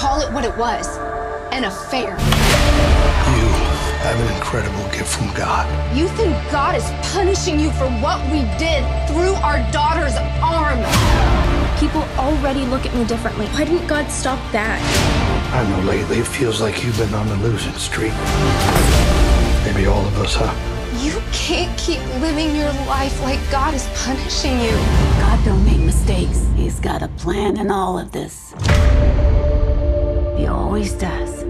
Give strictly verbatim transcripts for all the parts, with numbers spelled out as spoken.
call it what it was, an affair. You have an incredible gift from God. You think God is punishing you for what we did through our daughter's arm? People already look at me differently. Why didn't God stop that? I know lately it feels like you've been on the losing streak. Maybe all of us, huh? You can't keep living your life like God is punishing you. God don't make mistakes. He's got a plan in all of this. He always does.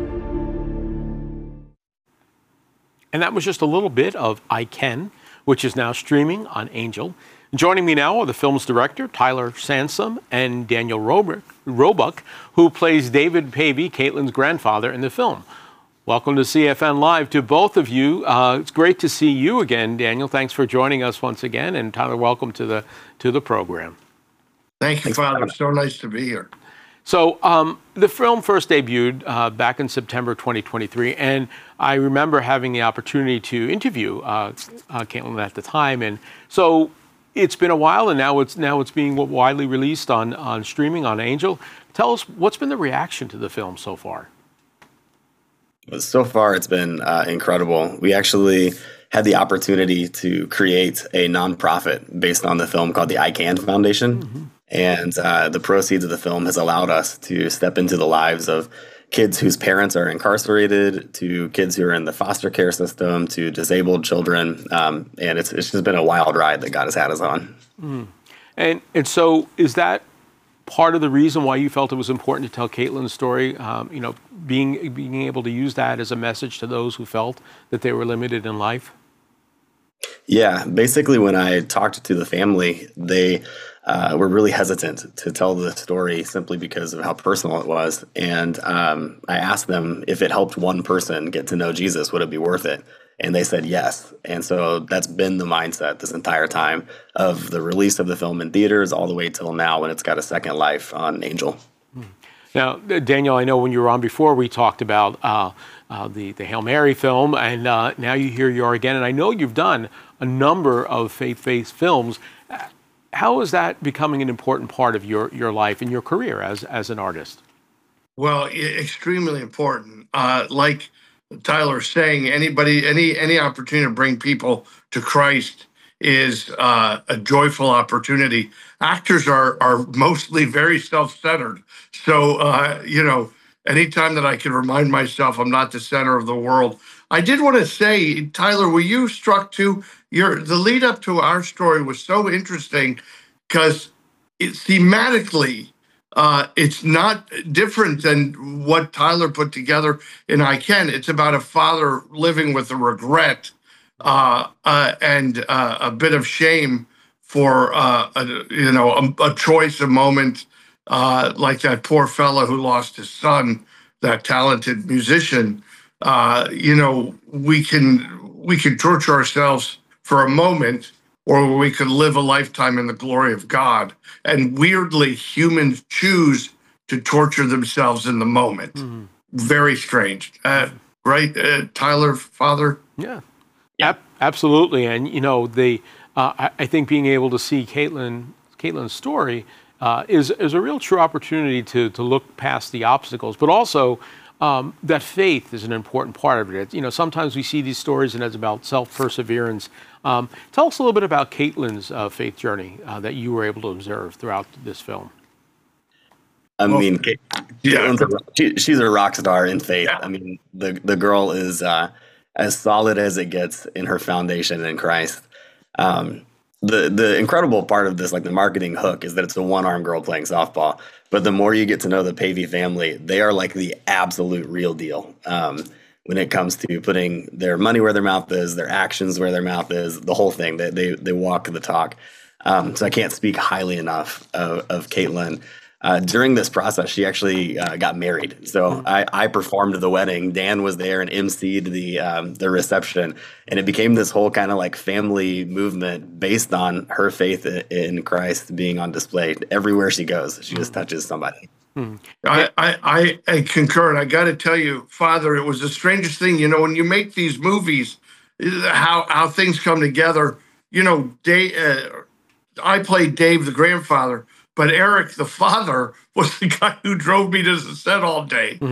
And that was just a little bit of I Can, which is now streaming on Angel. Joining me now are the film's director, Tyler Sansom, and Daniel Roebuck, Roebuck, who plays David Pavey, Caitlin's grandfather, in the film. Welcome to C F N Live to both of you. Uh, it's great to see you again, Daniel. Thanks for joining us once again. And Tyler, welcome to the to the program. Thank you, Father. It's so nice to be here. So um, the film first debuted uh, back in September twenty twenty-three, and I remember having the opportunity to interview uh, uh, Caitlin at the time. And so it's been a while, and now it's now it's being widely released on on streaming on Angel. Tell us, what's been the reaction to the film so far? So far, it's been uh, incredible. We actually had the opportunity to create a nonprofit based on the film called the I Can Foundation. Mm-hmm. And uh, the proceeds of the film has allowed us to step into the lives of kids whose parents are incarcerated, to kids who are in the foster care system, to disabled children. Um, and it's, it's just been a wild ride that God has had us on. Mm. And, and so is that part of the reason why you felt it was important to tell Caitlin's story, um, you know, being being able to use that as a message to those who felt that they were limited in life? Yeah, basically when I talked to the family, they uh, were really hesitant to tell the story simply because of how personal it was. And um, I asked them if it helped one person get to know Jesus, would it be worth it? And they said yes. And so that's been the mindset this entire time of the release of the film in theaters all the way till now when it's got a second life on Angel. Now, Daniel, I know when you were on before, we talked about uh, uh, the, the Hail Mary film, and uh, now you here you are again. And I know you've done a number of faith-based films. How is that becoming an important part of your, your life and your career as, as an artist? Well, extremely important. Uh, like Tyler's saying, anybody, any any opportunity to bring people to Christ is uh, a joyful opportunity. Actors are are mostly very self-centered. So, uh, you know, anytime that I can remind myself I'm not the center of the world. I did want to say, Tyler, were you struck too? Your the lead up to our story was so interesting because it, thematically, uh, it's not different than what Tyler put together in I Can. It's about a father living with a regret uh, uh, and uh, a bit of shame for, uh, a, you know, a, a choice, a moment, uh, like that poor fellow who lost his son, that talented musician. Uh, you know, we can we can torture ourselves for a moment, or we could live a lifetime in the glory of God. And weirdly, humans choose to torture themselves in the moment. Mm-hmm. Very strange. Uh, right, uh, Tyler, Father? Yeah, Ab- absolutely. And, you know, the uh, I, I think being able to see Caitlin, Caitlin's story uh, is, is a real true opportunity to, to look past the obstacles, but also Um, that faith is an important part of it. You know, sometimes we see these stories and it's about self-perseverance. Um, tell us a little bit about Caitlin's uh, faith journey uh, that you were able to observe throughout this film. I mean, Kate, yeah. a, she, she's a rock star in faith. Yeah. I mean, the, the girl is uh, as solid as it gets in her foundation in Christ. Um, the, the incredible part of this, like the marketing hook, is that it's a one-armed girl playing softball. But the more you get to know the Pavey family, they are like the absolute real deal um, when it comes to putting their money where their mouth is, their actions where their mouth is, the whole thing. They they, they walk the talk. Um, so I can't speak highly enough of, of Caitlin. Uh, during this process, she actually uh, got married. So I, I performed the wedding. Dan was there and emceed the um, the reception, and it became this whole kind of like family movement based on her faith in Christ being on display everywhere she goes. She just touches somebody. Hmm. I, I I concur, and I got to tell you, Father, it was the strangest thing. You know, when you make these movies, how how things come together. You know, Dave, uh, I played Dave, the grandfather. but Eric, the father, was the guy who drove me to the set all day.